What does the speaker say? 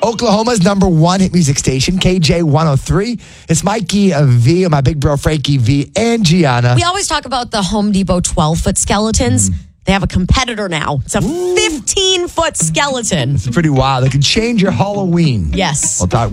Oklahoma's number one hit music station, KJ 103. It's Mikey V and my big bro Frankie V and Gianna. We always talk about the Home Depot 12-foot skeletons. They have a competitor now. It's a 15-foot skeleton. It's pretty wild. They can change your Halloween. Yes. We'll talk